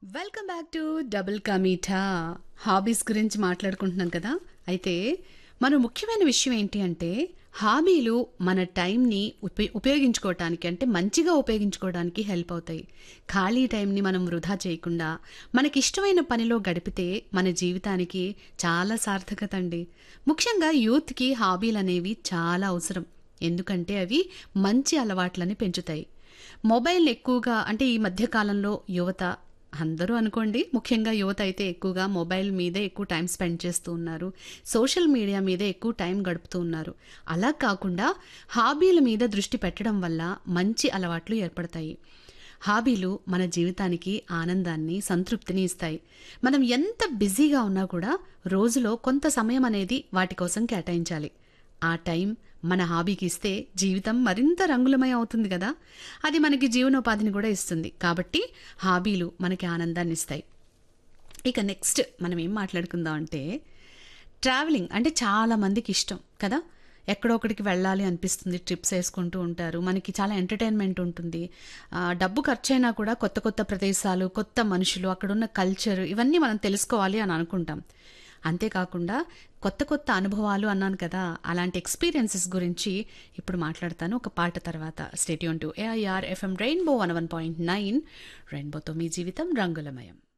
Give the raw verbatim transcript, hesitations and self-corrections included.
Welcome back to double ka meetha. Hobbies గురించి మాట్లాడుకుంటున్నాం కదా. అయితే మన ముఖ్యమైన విషయం ఏంటి అంటే హాబీలు మన టైంని ఉపయో ఉపయోగించుకోవటానికి అంటే మంచిగా ఉపయోగించుకోవడానికి హెల్ప్ అవుతాయి. ఖాళీ టైంని మనం వృధా చేయకుండా మనకిష్టమైన పనిలో గడిపితే మన జీవితానికి చాలా సార్థకత అండి. ముఖ్యంగా యూత్కి హాబీలు అనేవి చాలా అవసరం. ఎందుకంటే అవి మంచి అలవాట్లని పెంచుతాయి. మొబైల్ ఎక్కువగా అంటే ఈ మధ్య కాలంలో యువత అందరూ అనుకోండి, ముఖ్యంగా యువత అయితే ఎక్కువగా మొబైల్ మీదే ఎక్కువ టైం స్పెండ్ చేస్తూ ఉన్నారు. సోషల్ మీడియా మీదే ఎక్కువ టైం గడుపుతూ ఉన్నారు. అలా కాకుండా హాబీల మీద దృష్టి పెట్టడం వల్ల మంచి అలవాట్లు ఏర్పడతాయి. హాబీలు మన జీవితానికి ఆనందాన్ని, సంతృప్తిని ఇస్తాయి. మనం ఎంత బిజీగా ఉన్నా కూడా రోజులో కొంత సమయం అనేది వాటి కోసం కేటాయించాలి. ఆ టైం మన హాబీకి ఇస్తే జీవితం మరింత రంగులమయం అవుతుంది కదా. అది మనకి జీవనోపాధిని కూడా ఇస్తుంది. కాబట్టి హాబీలు మనకి ఆనందాన్ని ఇస్తాయి. ఇక నెక్స్ట్ మనం ఏం మాట్లాడుకుందాం అంటే ట్రావెలింగ్ అంటే చాలా మందికి ఇష్టం కదా. ఎక్కడో ఒకడికి వెళ్ళాలి అనిపిస్తుంది, ట్రిప్స్ వేసుకుంటూ ఉంటారు. మనకి చాలా ఎంటర్టైన్మెంట్ ఉంటుంది. ఆ, డబ్బు ఖర్చైనా కూడా కొత్త కొత్త ప్రదేశాలు, కొత్త మనుషులు, అక్కడున్న కల్చర్ ఇవన్నీ మనం తెలుసుకోవాలి అని అనుకుంటాం. అంతేకాకుండా కొత్త కొత్త అనుభవాలు అన్నాను కదా, అలాంటి ఎక్స్పీరియన్సెస్ గురించి ఇప్పుడు మాట్లాడతాను ఒక పాట తర్వాత. Stay tune to AIR FM rainbow one one point nine. రెయిన్బోతో మీ జీవితం రంగులమయం.